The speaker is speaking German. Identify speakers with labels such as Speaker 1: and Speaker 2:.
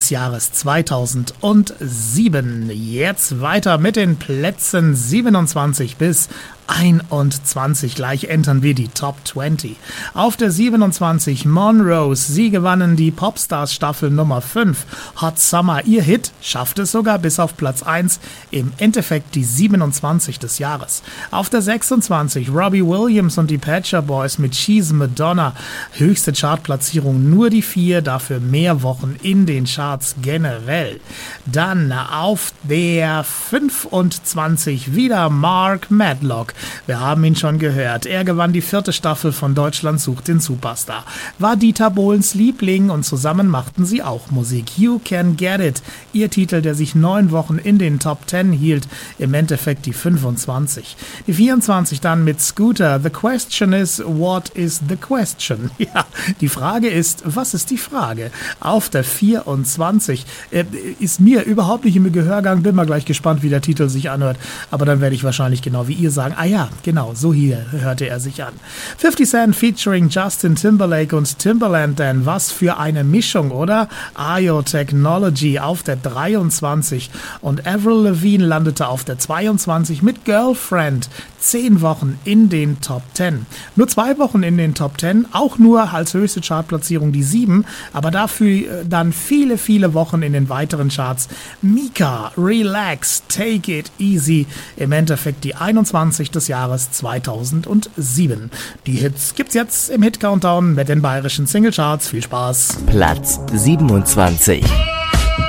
Speaker 1: des Jahres 2007. Jetzt weiter mit den Plätzen 27 bis 21. Gleich entern wir die Top 20. Auf der 27 Monrose. Sie gewannen die Popstars Staffel Nummer 5. Hot Summer. Ihr Hit schafft es sogar bis auf Platz 1. Im Endeffekt die 27 des Jahres. Auf der 26 Robbie Williams und die Pet Shop Boys mit She's Madonna. Höchste Chartplatzierung nur die 4. Dafür mehr Wochen in den Charts generell. Dann auf der 25 wieder Mark Medlock. Wir haben ihn schon gehört. Er gewann die 4. Staffel von Deutschland sucht den Superstar. War Dieter Bohlens Liebling und zusammen machten sie auch Musik. You Can Get It. Ihr Titel, der sich 9 Wochen in den Top 10 hielt. Im Endeffekt die 25. Die 24 dann mit Scooter. The question is, what is the question? Ja, die Frage ist, was ist die Frage? Auf der 24 ist mir überhaupt nicht im Gehörgang. Bin mal gleich gespannt, wie der Titel sich anhört. Aber dann werde ich wahrscheinlich genau wie ihr sagen, ja, genau, so hier hörte er sich an. 50 Cent featuring Justin Timberlake und Timbaland, denn was für eine Mischung, oder? Ayo Technology auf der 23 und Avril Lavigne landete auf der 22 mit Girlfriend. 10 Wochen in den Top 10. Nur 2 Wochen in den Top 10, auch nur als höchste Chartplatzierung die 7, aber dafür dann viele, viele Wochen in den weiteren Charts. Mika, Relax, Take It Easy, im Endeffekt die 21 des Jahres 2007. Die Hits gibt's jetzt im Hit-Countdown mit den bayerischen Singlecharts. Viel Spaß.
Speaker 2: Platz 27.